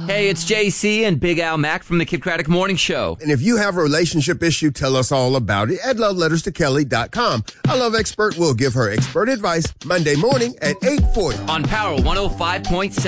Hey, it's JC and Big Al Mack from the Kid Craddock Morning Show. And if you have a relationship issue, tell us all about it at loveletterstokkelly.com. Our love expert will give her expert advice Monday morning at 8:40 on Power 105.7.